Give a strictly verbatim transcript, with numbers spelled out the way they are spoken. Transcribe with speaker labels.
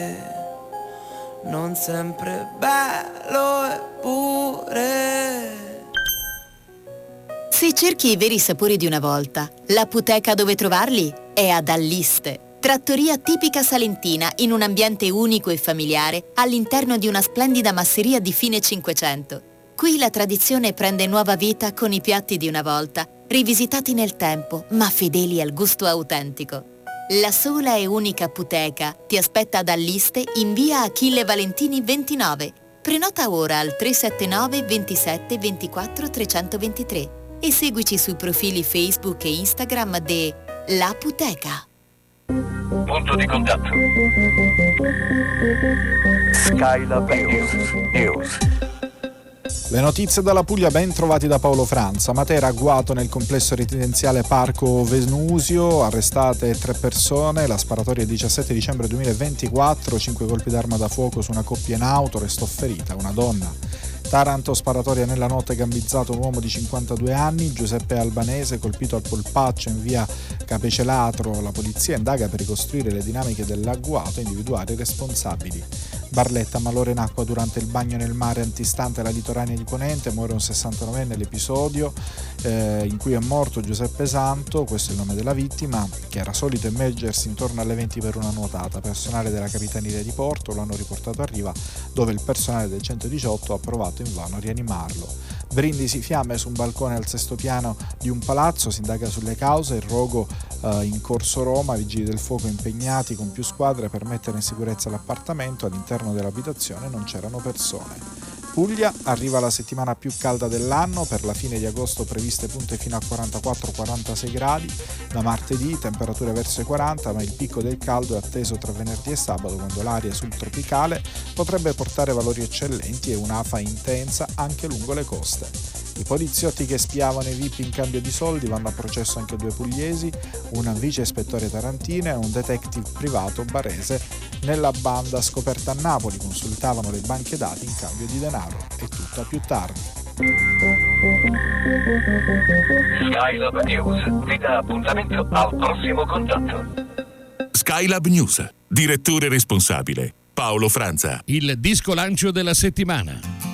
Speaker 1: Non sempre bello eppure.
Speaker 2: Se cerchi i veri sapori di una volta, la puteca dove trovarli è ad Alliste. Trattoria tipica salentina in un ambiente unico e familiare all'interno di una splendida masseria di fine Cinquecento. Qui la tradizione prende nuova vita con i piatti di una volta, rivisitati nel tempo ma fedeli al gusto autentico. La sola e unica puteca ti aspetta ad Alliste in via Achille Valentini ventinove. Prenota ora al tre sette nove ventisette ventiquattro trecentoventitré e seguici sui profili Facebook e Instagram de La Puteca.
Speaker 3: Punto di contatto. Skylab News. News.
Speaker 4: Le notizie dalla Puglia ben trovati da Paolo Franza. Matera agguato nel complesso residenziale Parco Vesnusio, arrestate tre persone, la sparatoria il diciassette dicembre duemilaventiquattro, cinque colpi d'arma da fuoco su una coppia in auto, restò ferita una donna. Taranto, sparatoria nella notte, gambizzato un uomo di cinquantadue anni, Giuseppe Albanese, colpito al polpaccio in via Capecelatro. La polizia indaga per ricostruire le dinamiche dell'agguato e individuare i responsabili. Barletta, malore in acqua durante il bagno nel mare antistante la litoranea di Ponente, muore un sessantanovenne. L'episodio eh, in cui è morto Giuseppe Santo, questo è il nome della vittima, che era solito immergersi intorno alle venti per una nuotata. Personale della Capitaneria di Porto lo hanno riportato a riva, dove il personale del centodiciotto ha provato invano a rianimarlo. Brindisi, fiamme su un balcone al sesto piano di un palazzo, si indaga sulle cause, il rogo eh, in Corso Roma, vigili del fuoco impegnati con più squadre per mettere in sicurezza l'appartamento, all'interno dell'abitazione non c'erano persone. Puglia, arriva la settimana più calda dell'anno, per la fine di agosto previste punte fino a quarantaquattro quarantasei gradi, da martedì temperature verso i quaranta, ma il picco del caldo è atteso tra venerdì e sabato, quando l'aria subtropicale potrebbe portare valori eccellenti e un'afa intensa anche lungo le coste. I poliziotti che spiavano i V I P in cambio di soldi vanno a processo anche due pugliesi, un vice ispettore tarantina e un detective privato barese nella banda scoperta a Napoli, consultavano le banche dati in cambio di denaro. È tutto a più tardi.
Speaker 3: Skylab News vi dà appuntamento al prossimo contatto.
Speaker 5: Skylab News, direttore responsabile Paolo Franza.
Speaker 6: Il disco lancio della settimana.